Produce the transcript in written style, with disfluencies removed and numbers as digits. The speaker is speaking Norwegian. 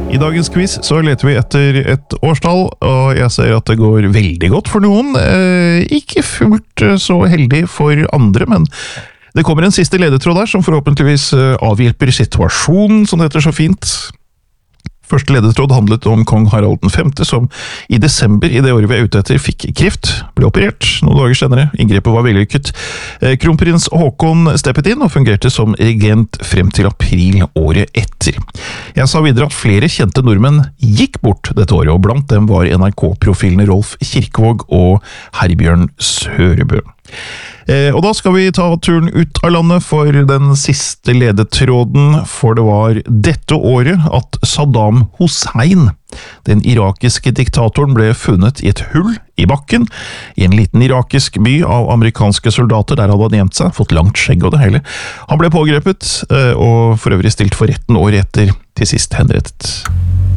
I dagens quiz så leter vi etter et årstall, og jeg ser at det går veldig godt for noen. Ikke fullt så heldig for andre, men det kommer en siste ledetråd der som forhåpentligvis avhjelper situasjonen, som det heter så fint. Første ledetråd handlet om kong Harald V, som i desember i det året vi ute etter fikk kreft, ble operert noen dager senere. Inngrepet var vellykket. Kronprins Håkon steppet inn og fungerte som regent frem til april året etter. Jeg sa videre at flere kjente nordmenn gikk bort dette året, og blant dem var NRK-profilene Rolf Kirkvaag og Herbjørn Sørebø. Og da skal vi ta turen ut av landet for den siste ledetråden, for det var dette året at Saddam Hussein, den irakiske diktatoren, ble funnet i et hull i bakken, i en liten irakisk by av amerikanske soldater. Der hadde han gjemt seg, fått langt skjegg og det hele. Han ble pågrepet, og for øvrig stilt for retten året etter, til sist henrettet.